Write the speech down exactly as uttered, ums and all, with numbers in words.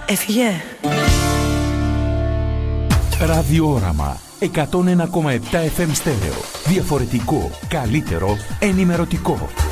Έφυγε. Ραδιόραμα εκατόν ένα κόμμα επτά εφ εμ στέρεο. Διαφορετικό, καλύτερο, ενημερωτικό.